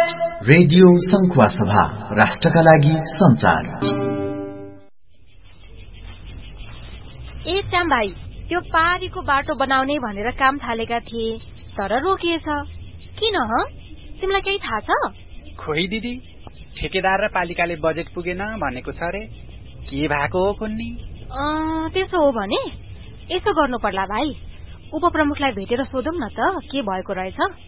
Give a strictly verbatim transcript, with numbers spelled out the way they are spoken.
Radio संखुवा सभा, राष्ट्रका लागि संचार। ए श्याम भाइ, त्यो पारीको बाटो बनाउने भनेर काम थालेका थिए, तर रोकिएछ। किन ह? तिमीलाई केही थाहा छ? खोइ दिदी, ठेकेदार र पालिकाले बजेट पुगेन भनेको छ रे। के भएको हो कुन्नी? अँ त्यसो हो भने यसो गर्नु पर्ला भाइ, उपप्रमुखलाई भेटेर सोधौं न त के भएको रहेछ।